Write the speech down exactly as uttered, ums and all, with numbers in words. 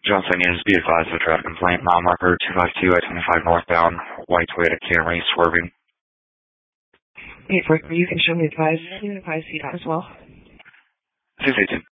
Johnson units be advised of a traffic complaint, mile marker two five two, I twenty-five northbound, white Toyota Camry swerving. Hey, Rick, you can show me advised. You can advise C DOT as well. six eighteen.